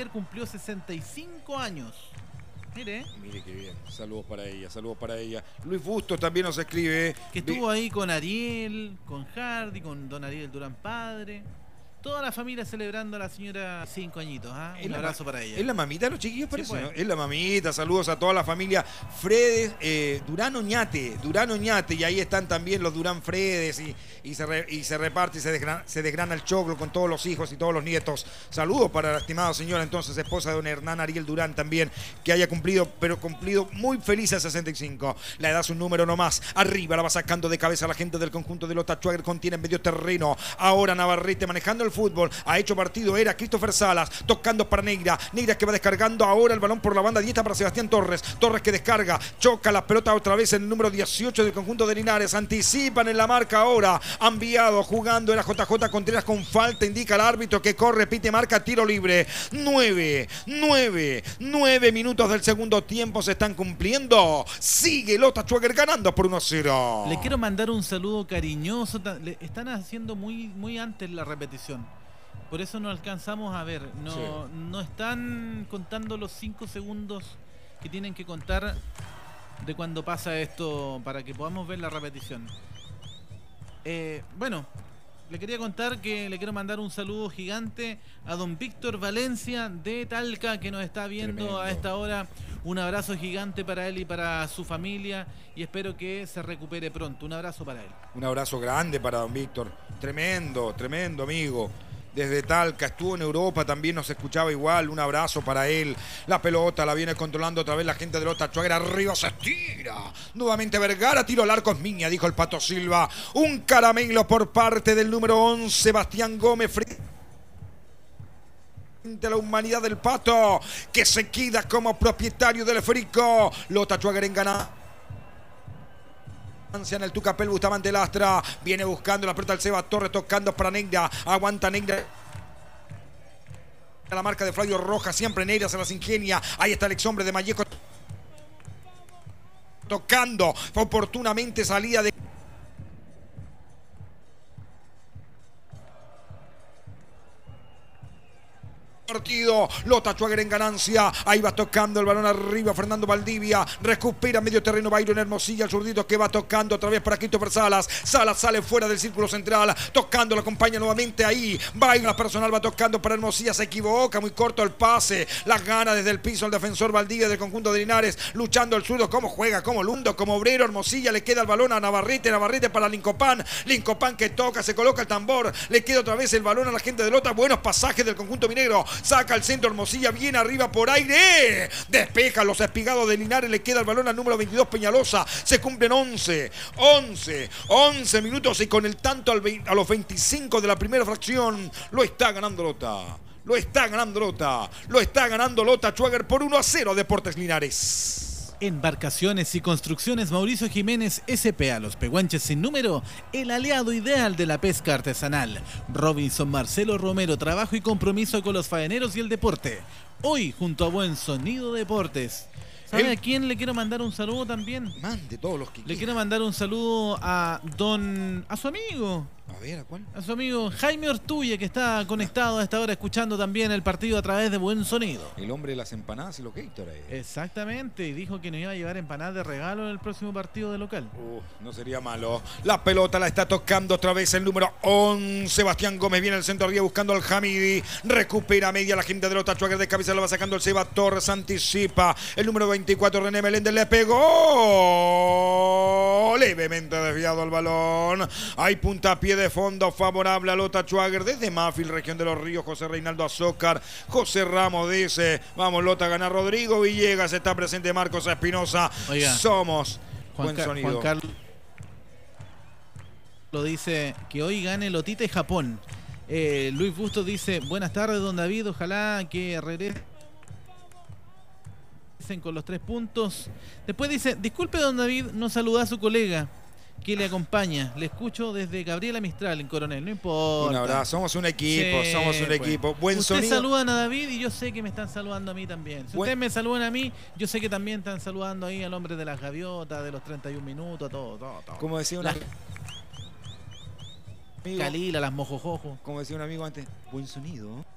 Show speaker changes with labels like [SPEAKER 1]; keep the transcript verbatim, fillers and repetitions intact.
[SPEAKER 1] ayer cumplió sesenta y cinco años. Mire.
[SPEAKER 2] Mire qué bien. Saludos para ella, saludos para ella. Luis Bustos también nos escribe.
[SPEAKER 1] Que estuvo ahí con Ariel, con Hardy, con don Ariel Durán padre. Toda la familia celebrando a la señora cinco añitos. ¿eh? Un abrazo para ella.
[SPEAKER 2] ¿Es la mamita de los chiquillos, parece?
[SPEAKER 1] Sí, pues.
[SPEAKER 2] ¿No? Es la mamita. Saludos a toda la familia Fredes, eh, Durán Oñate, Durán Oñate. Y ahí están también los Durán Fredes. Y, y, se, re, y se reparte y se desgrana, se desgrana el choclo con todos los hijos y todos los nietos. Saludos para la estimada señora, entonces, esposa de don Hernán Ariel Durán también, que haya cumplido, pero cumplido muy feliz a sesenta y cinco. La edad es un número nomás. Arriba la va sacando de cabeza la gente del conjunto de Lota Schwager. Contiene en medio terreno. Ahora Navarrete manejando el fútbol, ha hecho partido, era Christopher Salas, tocando para Neira, Neira que va descargando ahora el balón por la banda diestra para Sebastián Torres, Torres que descarga, choca la pelota otra vez en el número dieciocho del conjunto de Linares, anticipan en la marca ahora, han enviado jugando, era J J Contreras con falta, indica el árbitro que corre, pite, marca, tiro libre, nueve, nueve, nueve minutos del segundo tiempo se están cumpliendo, sigue Lota Schwager ganando por uno a cero.
[SPEAKER 1] Le quiero mandar un saludo cariñoso, le están haciendo muy, muy antes la repetición. Por eso no alcanzamos a ver. No, sí. no están contando los cinco segundos que tienen que contar de cuando pasa esto para que podamos ver la repetición. Eh, bueno, le quería contar que le quiero mandar un saludo gigante a don Víctor Valencia de Talca, que nos está viendo Tremendo. a esta hora. Un abrazo gigante para él y para su familia y espero que se recupere pronto. Un abrazo para él.
[SPEAKER 2] Un abrazo grande para don Víctor. Tremendo, tremendo amigo. Desde Talca, estuvo en Europa, también nos escuchaba igual, un abrazo para él. La pelota la viene controlando otra vez la gente de Lota Schwager, arriba se estira. Nuevamente Vergara, tiro al arco, es Miña, dijo el Pato Silva. Un caramelo por parte del número once, Sebastián Gómez, frente a la humanidad del Pato, que se queda como propietario del esférico. Lota Schwager en gana. En el Tucapel, Bustamante Lastra viene buscando la pelota del Seba Torres, tocando para Negra, aguanta Negra. La marca de Flavio Rojas, siempre Negra se las ingenia. Ahí está el ex hombre de Malleco tocando oportunamente, salida de partido, Lota Schwager en ganancia, ahí va tocando el balón arriba Fernando Valdivia, recupera medio terreno Byron Hermosilla, el zurdito que va tocando otra vez para Christopher Salas, Salas sale fuera del círculo central, tocando, lo acompaña nuevamente ahí, Byron, la personal va tocando para Hermosilla, se equivoca, muy corto el pase, las gana desde el piso el defensor Valdivia del conjunto de Linares, luchando el zurdo, cómo juega, cómo lundo, como obrero, Hermosilla, le queda el balón a Navarrete, Navarrete para Lincopán, Lincopán que toca, se coloca el tambor, le queda otra vez el balón a la gente de Lota, buenos pasajes del conjunto minero, saca el centro Hermosilla, bien arriba por aire, despeja los espigados de Linares, le queda el balón al número veintidós Peñalosa, se cumplen once, once, once minutos y con el tanto al veinte, a los veinticinco de la primera fracción, lo está ganando Lota, lo está ganando Lota, lo está ganando Lota Schwager por uno a cero Deportes Linares.
[SPEAKER 1] Embarcaciones y Construcciones Mauricio Jiménez S P A Los Pehuenches sin número, el aliado ideal de la pesca artesanal. Robinson Marcelo Romero, trabajo y compromiso con los faeneros y el deporte. Hoy junto a Buen Sonido Deportes. ¿Sabe a quién le quiero mandar un saludo también?
[SPEAKER 2] Mande todos los que
[SPEAKER 1] Le
[SPEAKER 2] quiera.
[SPEAKER 1] quiero mandar un saludo a don... a su amigo.
[SPEAKER 2] A ver, ¿a cuál?
[SPEAKER 1] A su amigo Jaime Ortulle, que está conectado a esta hora escuchando también el partido a través de Buen Sonido.
[SPEAKER 2] El hombre de las empanadas y los Gatorade.
[SPEAKER 1] Exactamente, y dijo que nos iba a llevar empanadas de regalo en el próximo partido de local.
[SPEAKER 2] Uh, no sería malo. La pelota la está tocando otra vez el número once. Sebastián Gómez viene al centro arriba buscando al Hamidi. Recupera media la gente de Lota Schwager de cabeza, lo va sacando el Seba Torres, anticipa. El número veinticuatro, René Meléndez, le pegó. Levemente desviado el balón. Hay puntapié de fondo favorable a Lota Schwager desde Mafil, región de los Ríos. José Reinaldo Azócar, José Ramos dice, vamos Lota a ganar. Rodrigo Villegas está presente, Marcos Espinosa. Oiga, somos
[SPEAKER 1] Juan
[SPEAKER 2] Buen
[SPEAKER 1] Car
[SPEAKER 2] Sonido.
[SPEAKER 1] Juan Carlos lo dice que hoy gane Lotita y Japón. eh, Luis Bustos dice, buenas tardes don David, ojalá que regresen con los tres puntos. Después dice, disculpe don David, no saluda a su colega que le acompaña. Le escucho desde Gabriela Mistral en Coronel, no importa.
[SPEAKER 2] Un abrazo, somos un equipo, sí, somos un pues. equipo. Buen
[SPEAKER 1] Ustedes
[SPEAKER 2] sonido.
[SPEAKER 1] saludan a David y yo sé que me están saludando a mí también. Si Buen... ustedes me saludan a mí, yo sé que también están saludando ahí al hombre de las gaviotas, de los treinta y un minutos, todo, todo, todo.
[SPEAKER 2] Como decía una...
[SPEAKER 1] Las... Calila, las mojojojo.
[SPEAKER 2] Como decía un amigo antes, buen sonido.